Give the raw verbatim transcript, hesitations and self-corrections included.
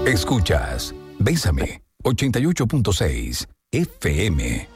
Escuchas Bésame ochenta y ocho punto seis F M.